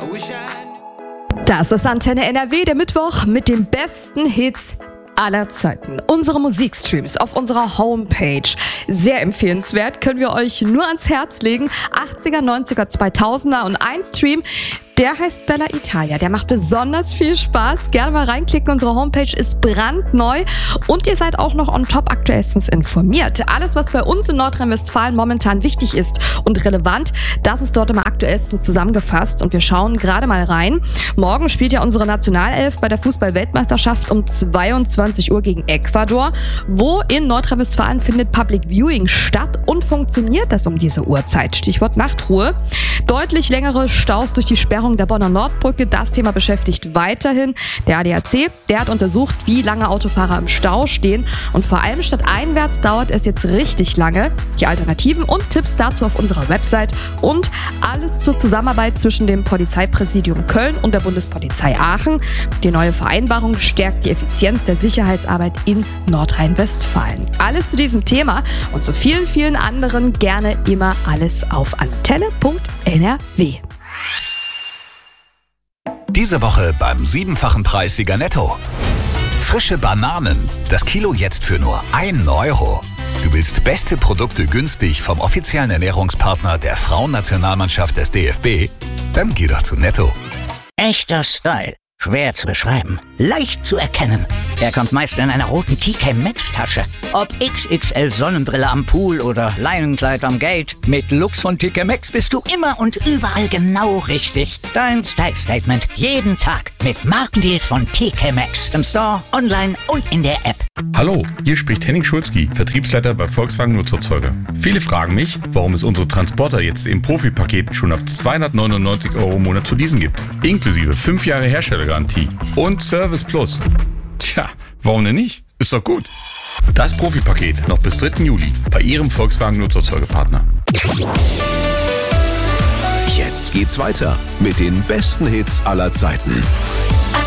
Das ist Antenne NRW, der Mittwoch mit den besten Hits aller Zeiten. Unsere Musikstreams auf unserer Homepage. Sehr empfehlenswert, können wir euch nur ans Herz legen. 80er, 90er, 2000er und ein Stream, der heißt Bella Italia. Der macht besonders viel Spaß. Gerne mal reinklicken. Unsere Homepage ist brandneu und ihr seid auch noch on top aktuellstens informiert. Alles, was bei uns in Nordrhein-Westfalen momentan wichtig ist und relevant, das ist dort immer aktuellstens zusammengefasst und wir schauen gerade mal rein. Morgen spielt ja unsere Nationalelf bei der Fußball-Weltmeisterschaft um 22 Uhr gegen Ecuador. Wo in Nordrhein-Westfalen findet Public Viewing statt und funktioniert das um diese Uhrzeit? Stichwort Nachtruhe. Deutlich längere Staus durch die Sperrung der Bonner Nordbrücke. Das Thema beschäftigt weiterhin der ADAC. Der hat untersucht, wie lange Autofahrer im Stau stehen. Und vor allem stadteinwärts dauert es jetzt richtig lange. Die Alternativen und Tipps dazu auf unserer Website. Und alles zur Zusammenarbeit zwischen dem Polizeipräsidium Köln und der Bundespolizei Aachen. Die neue Vereinbarung stärkt die Effizienz der Sicherheitsarbeit in Nordrhein-Westfalen. Alles zu diesem Thema und zu vielen, vielen anderen gerne immer alles auf antenne.nrw. Diese Woche beim 7-fachen Preis Sieger Netto. Frische Bananen, das Kilo jetzt für nur 1 Euro. Du willst beste Produkte günstig vom offiziellen Ernährungspartner der Frauennationalmannschaft des DFB? Dann geh doch zu Netto. Echter Style. Schwer zu beschreiben. Leicht zu erkennen. Er kommt meist in einer roten TK Maxx Tasche. Ob XXL Sonnenbrille am Pool oder Leinenkleid am Gate. Mit Lux von TK Maxx bist du immer und überall genau richtig. Dein Style Statement jeden Tag mit Markendeals von TK Maxx. Im Store, online und in der App. Hallo, hier spricht Henning Schulzki, Vertriebsleiter bei Volkswagen Nutzerzeuger. Viele fragen mich, warum es unsere Transporter jetzt im Profipaket schon ab 299 € im Monat zu leasen gibt. Inklusive 5 Jahre Herstellergarantie und Service Plus. Tja, warum denn nicht? Ist doch gut. Das Profipaket noch bis 3. Juli bei Ihrem Volkswagen Nutzerzeugerpartner. Jetzt geht's weiter mit den besten Hits aller Zeiten.